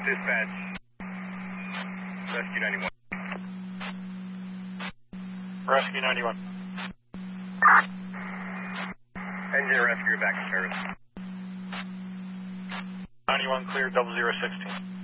Dispatch. Rescue 91. Rescue 91. Engine rescue back in service. 91 clear, 0016.